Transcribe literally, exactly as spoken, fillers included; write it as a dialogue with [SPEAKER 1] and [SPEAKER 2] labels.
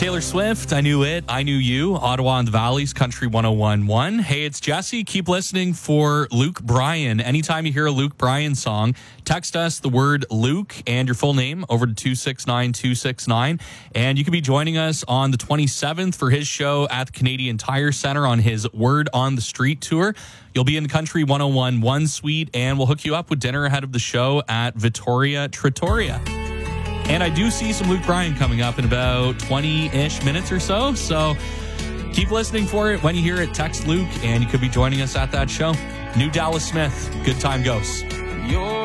[SPEAKER 1] Taylor Swift, I Knew It, I Knew You, Ottawa and the Valleys, Country one oh one point one. Hey, it's Jesse. Keep listening for Luke Bryan. Anytime you hear a Luke Bryan song, text us the word Luke and your full name over to two six nine two six nine. And you could be joining us on the twenty-seventh for his show at the Canadian Tire Centre on his Word on the Street tour. You'll be in the Country one oh one point one suite, and we'll hook you up with dinner ahead of the show at Vittoria Trattoria. And I do see some Luke Bryan coming up in about twenty-ish minutes or so. So keep listening for it. When you hear it, text Luke, and you could be joining us at that show. New Dallas Smith, Good Time Goes. You're